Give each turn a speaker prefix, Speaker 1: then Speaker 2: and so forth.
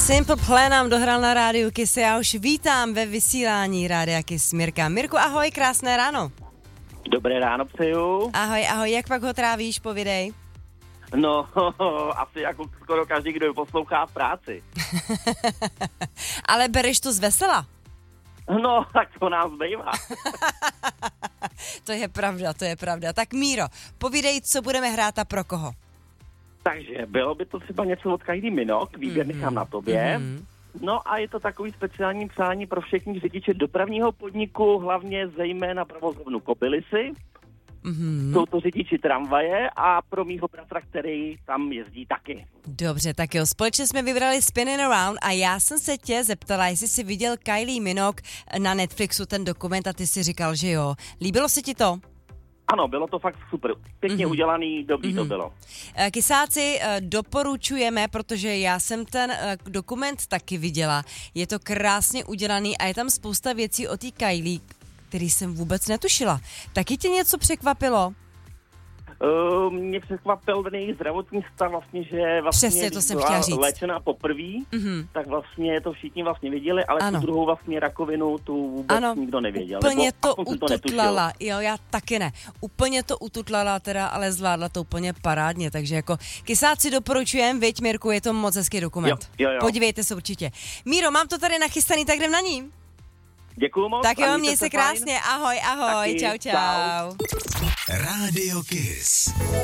Speaker 1: Simple Plan nám dohrál na rádiu Kiss. Já už vítám ve vysílání rádia Kiss Mirka. Mirku, ahoj, krásné ráno.
Speaker 2: Dobré ráno přeju.
Speaker 1: Ahoj, jak pak ho trávíš, povidej?
Speaker 2: No, asi jako skoro každý, kdo poslouchá v práci.
Speaker 1: Ale bereš to z vesela?
Speaker 2: No, tak to nám zbývá.
Speaker 1: To je pravda. Tak Míro, povídej, co budeme hrát a pro koho?
Speaker 2: Takže bylo by to třeba něco od Kylie Minogue, výběr nechám na tobě. No a je to takový speciální přání pro všechny řidiče dopravního podniku, hlavně zejména provozovnu Kobylisy. Jsou to řidiči tramvaje a pro mýho bratra, který tam jezdí taky.
Speaker 1: Dobře, tak jo, společně jsme vybrali Spinning Around a já jsem se tě zeptala, jestli jsi viděl Kylie Minogue na Netflixu ten dokument a ty si říkal, že jo. Líbilo se ti to?
Speaker 2: Ano, bylo to fakt super. Pěkně udělaný, dobrý to bylo.
Speaker 1: Kysáci, doporučujeme, protože já jsem ten dokument taky viděla. Je to krásně udělaný a je tam spousta věcí o té Kylie, který jsem vůbec netušila. Taky tě něco překvapilo?
Speaker 2: Mě překvapil ten její zdravotní stav, vlastně, že vlastně
Speaker 1: přesně, to jsem chtěla říct.
Speaker 2: Léčená poprvé, tak vlastně to všichni vlastně viděli, ale tu druhou vlastně rakovinu tu vůbec nikdo nevěděl.
Speaker 1: Úplně to ututlala, jo, já taky ne. Úplně to ututlala teda, ale zvládla to úplně parádně, takže jako Kysáci doporučujem, viď Mirku, je to moc hezký dokument.
Speaker 2: Jo.
Speaker 1: Podívejte se určitě. Míro, mám to tady nachystaný, tak jdem na ní.
Speaker 2: Děkuju moc.
Speaker 1: Tak jo, měj se krásně, ahoj,
Speaker 2: taky,
Speaker 1: čau.
Speaker 2: Rádio Kiss.